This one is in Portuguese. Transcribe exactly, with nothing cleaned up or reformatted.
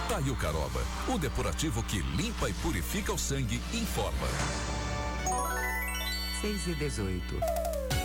Taio Caroba, o depurativo que limpa e purifica o sangue, informa. seis e dezoito.